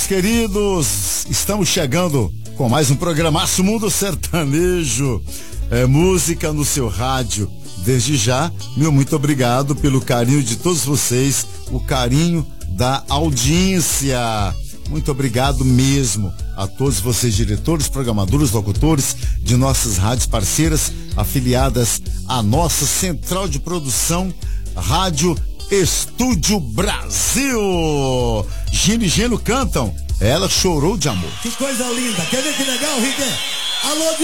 queridos, estamos chegando com mais um programaço Mundo Sertanejo, música no seu rádio. Desde já, meu muito obrigado pelo carinho de todos vocês, o carinho da audiência. Muito obrigado mesmo a todos vocês, diretores, programadores, locutores de nossas rádios parceiras, afiliadas à nossa central de produção, Rádio Estúdio Brasil. Gino e Geno cantam Ela Chorou de Amor. Que coisa linda. Quer ver que legal, Riquet? Alô,